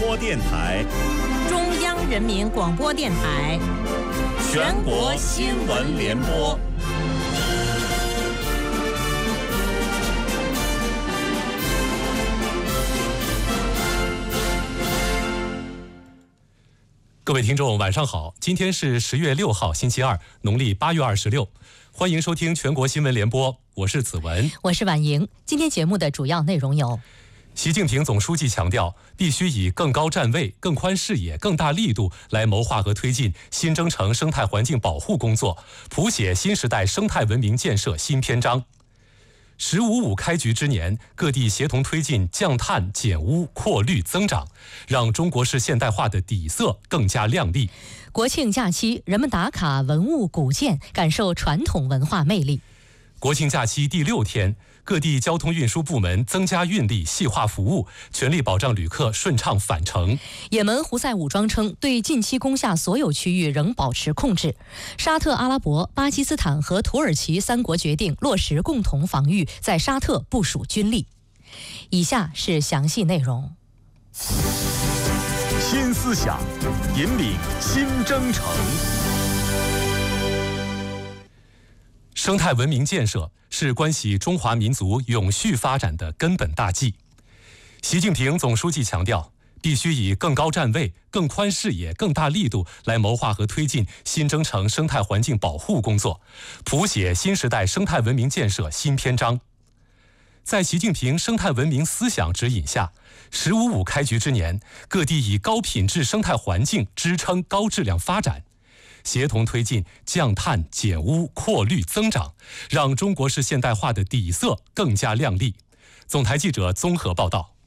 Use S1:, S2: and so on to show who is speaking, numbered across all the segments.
S1: 播电台、
S2: 中央人民广播电台、
S1: 全国新闻联播。
S3: 各位听众晚上好，今天是10月6号星期二，农历8月26，欢迎收听全国新闻联播，我是子文，
S2: 我是婉莹。今天节目的主要内容有：
S3: 习近平总书记强调，必须以更高站位、更宽视野、更大力度来谋划和推进新征程生态环境保护工作，谱写新时代生态文明建设新篇章。“15+5”开局之年，各地协同推进降碳、减污、扩绿、增长，让中国式现代化的底色更加亮丽。
S2: 国庆假期，人们打卡文物古建，感受传统文化魅力。
S3: 国庆假期第6天，各地交通运输部门增加运力、细化服务，全力保障旅客顺畅返程。
S2: 也门胡塞武装称，对近期攻下所有区域仍保持控制。沙特阿拉伯、巴基斯坦和土耳其3国决定落实共同防御，在沙特部署军力。以下是详细内容。
S1: 新思想，引领新征程。
S3: 生态文明建设是关系中华民族永续发展的根本大计。习近平总书记强调，必须以更高站位、更宽视野、更大力度来谋划和推进新征程生态环境保护工作，谱写新时代生态文明建设新篇章。在习近平生态文明思想指引下，“15+5”开局之年，各地以高品质生态环境支撑高质量发展，协同推进降碳、减污、扩绿、增长，让中国式现代化的底色更加亮丽。总台记者综合报道。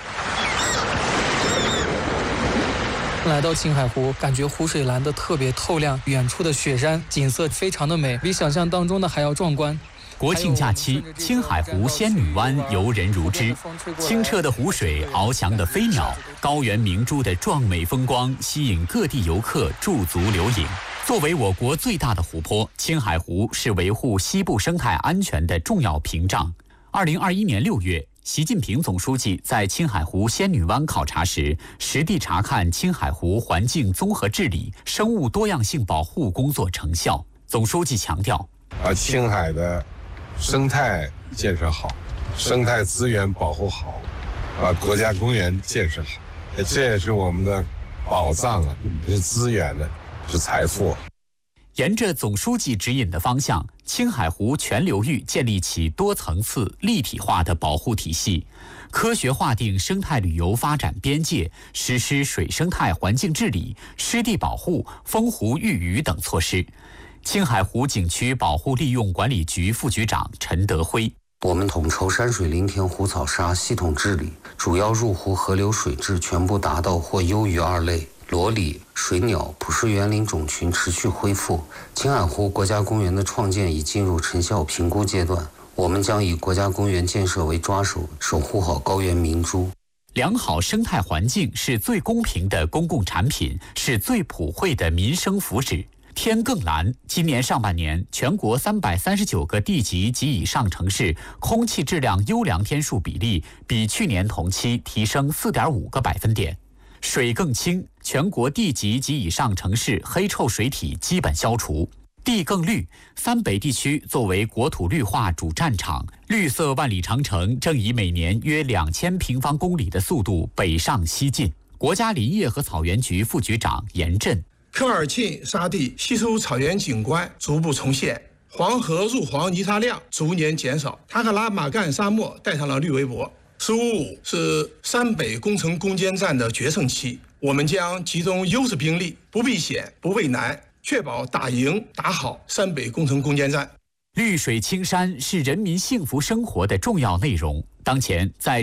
S4: 来到青海湖，感觉湖水蓝得特别透亮，远处的雪山景色非常的美，比想象当中的还要壮观。
S5: 国庆假期，青海湖仙女湾游人如织，清澈的湖水、翱翔的飞鸟、高原明珠的壮美风光，吸引各地游客驻足留影。作为我国最大的湖泊，青海湖是维护西部生态安全的重要屏障。2021年6月，习近平总书记在青海湖仙女湾考察时，实地查看青海湖环境综合治理、生物多样性保护工作成效。总书记强调，
S6: 青海的生态建设好，生态资源保护好，国家公园建设好，这也是我们的宝藏啊，是资源的，是财富。
S5: 沿着总书记指引的方向，青海湖全流域建立起多层次、立体化的保护体系，科学划定生态旅游发展边界，实施水生态环境治理、湿地保护、封湖育鱼等措施。青海湖景区保护利用管理局副局长陈德辉：
S7: 我们统筹山水林田湖草沙系统治理，主要入湖河流水质全部达到或优于2类，裸鲤、水鸟、普氏园林种群持续恢复。青海湖国家公园的创建已进入成效评估阶段，我们将以国家公园建设为抓手，守护好高原明珠。
S5: 良好生态环境是最公平的公共产品，是最普惠的民生福祉。天更蓝，今年上半年，全国339个地级及以上城市空气质量优良天数比例比去年同期提升4.5个百分点。水更清，全国地级及以上城市黑臭水体基本消除。地更绿，三北地区作为国土绿化主战场，绿色万里长城正以每年约2000平方公里的速度北上西进。国家林业和草原局副局长严震：
S8: 科尔沁沙地稀疏草原景观逐步重现，黄河入黄泥沙量逐年减少，塔克拉玛干沙漠带上了绿围脖。“15+5”是山北工程攻坚战的决胜期，我们将集中优势兵力，不避险不畏难，确保打赢打好山北工程攻坚战。
S5: 绿水青山是人民幸福生活的重要内容。当前在